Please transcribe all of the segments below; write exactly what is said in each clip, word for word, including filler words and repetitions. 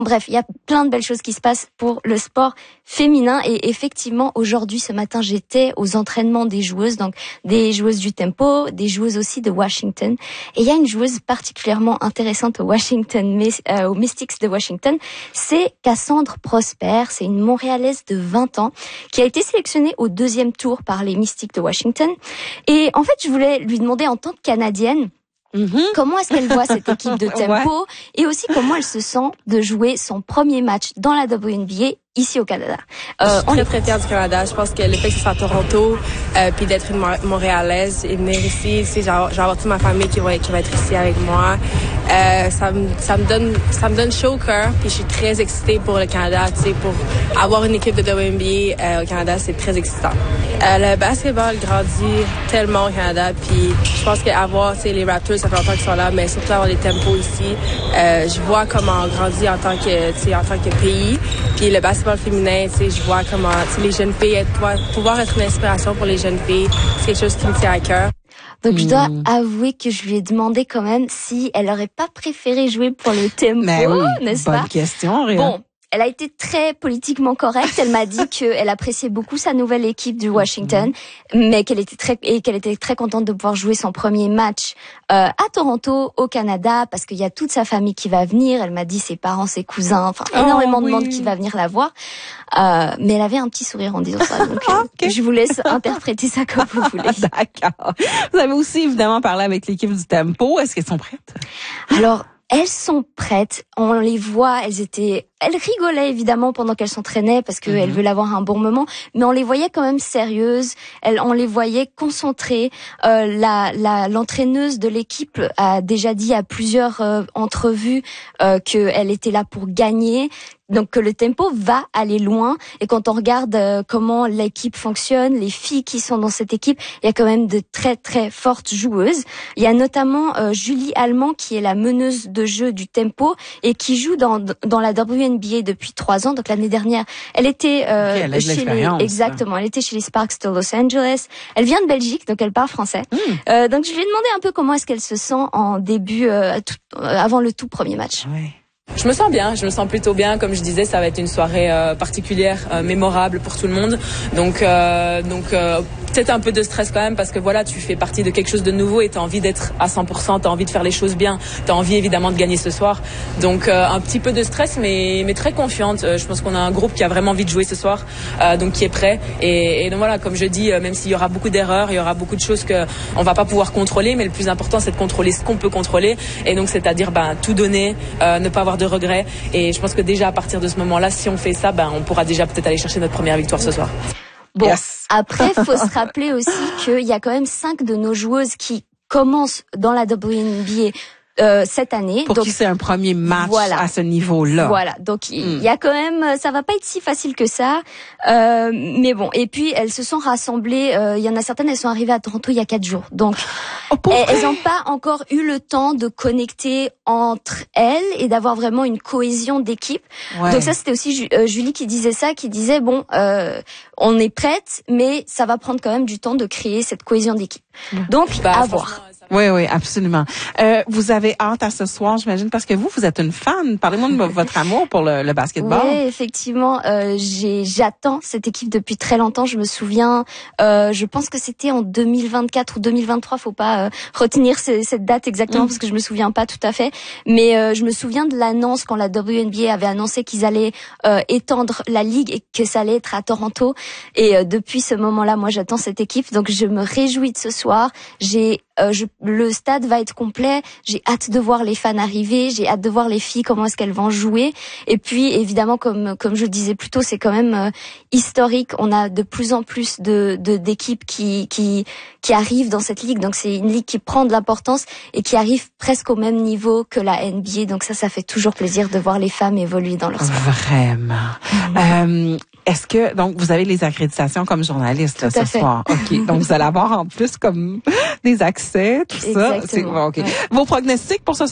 Bref, il y a plein de belles choses qui se passent pour le sport féminin et effectivement, aujourd'hui, ce matin, j'étais aux entraînements des joueuses, donc des joueuses du tempo, des joueuses aussi de Washington. Et il y a une joueuse particulièrement intéressante au Washington, euh, aux Mystics de Washington, c'est Cassandre Prosper, c'est une Montréalaise de vingt ans qui a été sélectionnée au deuxième tour par les Mystics de Washington. Et en fait, je voulais lui demander en tant que Canadienne, Mm-hmm. comment est-ce qu'elle voit cette équipe de tempo ouais. et aussi comment elle se sent de jouer son premier match dans la W N B A ici au Canada. Euh, je suis très, très fière du Canada. Je pense que le fait que ce soit à Toronto, euh, puis d'être une Montréalaise et venir ici, tu sais, j'ai avoir toute ma famille qui va, qui va être ici avec moi. Euh, ça me, ça me donne, ça me donne chaud au cœur. Puis je suis très excitée pour le Canada, tu sais, pour avoir une équipe de W N B A euh, au Canada, c'est très excitant. Euh, le basketball grandit tellement au Canada, puis je pense qu'avoir, tu sais, les Raptors, ça fait longtemps qu'ils sont là, mais surtout avoir les tempos ici, euh, je vois comment on grandit en tant que, tu sais, en tant que pays. Puis le basketball féminin, tu sais, je vois comment, tu sais, les jeunes filles, pouvoir, pouvoir être une inspiration pour les jeunes filles, c'est quelque chose qui me tient à cœur. Donc, je dois mmh. avouer que je lui ai demandé quand même si elle aurait pas préféré jouer pour le tempo, Mais oui, n'est-ce bonne pas? question, Réa. Bon. Elle a été très politiquement correcte. Elle m'a dit qu'elle appréciait beaucoup sa nouvelle équipe du Washington, mmh. mais qu'elle était très et qu'elle était très contente de pouvoir jouer son premier match euh, à Toronto, au Canada, parce qu'il y a toute sa famille qui va venir. Elle m'a dit ses parents, ses cousins, enfin oh, énormément oui. de monde qui va venir la voir. Euh, mais elle avait un petit sourire en disant ça. Donc euh, okay. je vous laisse interpréter ça comme vous voulez. D'accord. Vous avez aussi évidemment parlé avec l'équipe du tempo. Est-ce qu'elles sont prêtes? Alors. Elles sont prêtes, on les voit, elles étaient, elles rigolaient évidemment pendant qu'elles s'entraînaient parce qu'elles mm-hmm. veulent avoir un bon moment, mais on les voyait quand même sérieuses, elles, on les voyait concentrées. Euh, la, la, l'entraîneuse de l'équipe a déjà dit à plusieurs euh, entrevues euh, qu'elle était là pour gagner. Donc que le tempo va aller loin et quand on regarde euh, comment l'équipe fonctionne, les filles qui sont dans cette équipe, il y a quand même de très très fortes joueuses. Il y a notamment euh, Julie Allemand qui est la meneuse de jeu du tempo et qui joue dans dans la W N B A depuis trois ans. Donc l'année dernière, elle était euh, okay, elle a de chez les exactement, elle était chez les Sparks de Los Angeles. Elle vient de Belgique, donc elle parle français. Mm. Euh, donc je lui ai demandé un peu comment est-ce qu'elle se sent en début euh, tout, euh, avant le tout premier match. Oui. Je me sens bien, je me sens plutôt bien. Comme je disais, ça va être une soirée euh, particulière, euh, mémorable pour tout le monde. Donc, euh, donc euh, peut-être un peu de stress quand même parce que voilà, tu fais partie de quelque chose de nouveau et tu as envie d'être à cent pour cent, tu as envie de faire les choses bien, tu as envie évidemment de gagner ce soir. Donc euh, un petit peu de stress mais, mais très confiante. Euh, je pense qu'on a un groupe qui a vraiment envie de jouer ce soir, euh, donc qui est prêt. Et, et donc voilà, comme je dis, euh, même s'il y aura beaucoup d'erreurs, il y aura beaucoup de choses qu'on va pas pouvoir contrôler, mais le plus important c'est de contrôler ce qu'on peut contrôler. Et donc c'est-à-dire ben, tout donner, euh, ne pas avoir de regrets. Et je pense que déjà à partir de ce moment-là, si on fait ça, ben, on pourra déjà peut-être aller chercher notre première victoire ce soir. Bon, yes. Après, faut se rappeler aussi qu'il y a quand même cinq de nos joueuses qui commencent dans la W N B A Euh, cette année. Pour donc, qui c'est un premier match voilà. à ce niveau-là. Voilà. Donc, il mm. y a quand même, ça va pas être si facile que ça. Euh, mais bon. Et puis, elles se sont rassemblées, euh, il y en a certaines, elles sont arrivées à Toronto il y a quatre jours. Donc, oh, elles n'ont pas encore eu le temps de connecter entre elles et d'avoir vraiment une cohésion d'équipe. Ouais. Donc ça, c'était aussi euh, Julie qui disait ça, qui disait, bon, euh, on est prête, mais ça va prendre quand même du temps de créer cette cohésion d'équipe. Mm. Donc, bah, à voir. Oui, oui, absolument. Euh, vous avez hâte à ce soir, j'imagine, parce que vous, vous êtes une fan. Parlez-moi de votre amour pour le, le basketball. Oui, effectivement. Euh, j'ai, j'attends cette équipe depuis très longtemps. Je me souviens, euh, je pense que c'était en deux mille vingt-quatre ou deux mille vingt-trois. Faut pas euh, retenir ce, cette date exactement mmh. parce que je me souviens pas tout à fait. Mais euh, je me souviens de l'annonce quand la W N B A avait annoncé qu'ils allaient euh, étendre la ligue et que ça allait être à Toronto. Et euh, depuis ce moment-là, moi, j'attends cette équipe. Donc, je me réjouis de ce soir. J'ai Euh, je, le stade va être complet. J'ai hâte de voir les fans arriver. J'ai hâte de voir les filles comment est-ce qu'elles vont jouer. Et puis évidemment, comme comme je le disais plus tôt, c'est quand même euh, historique. On a de plus en plus de, de d'équipes qui qui qui arrivent dans cette ligue. Donc c'est une ligue qui prend de l'importance et qui arrive presque au même niveau que la N B A. Donc ça, ça fait toujours plaisir de voir les femmes évoluer dans leur sport. Vraiment. Mmh. Euh, Est-ce que, donc, vous avez les accréditations comme journaliste, là, ce fait. soir? OK. Donc, vous allez avoir en plus comme des accès, tout Exactement. ça. C'est bon, OK. Ouais. Vos pronostics pour ce soir?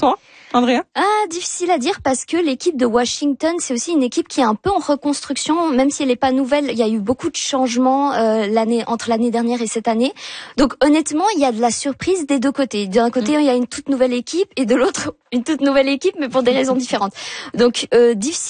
Andrea? Ah, difficile à dire parce que l'équipe de Washington, c'est aussi une équipe qui est un peu en reconstruction, même si elle n'est pas nouvelle. Il y a eu beaucoup de changements euh, l'année entre l'année dernière et cette année. Donc honnêtement, il y a de la surprise des deux côtés. D'un côté, mmh. il y a une toute nouvelle équipe et de l'autre, une toute nouvelle équipe, mais pour des raisons différentes. Donc euh, difficile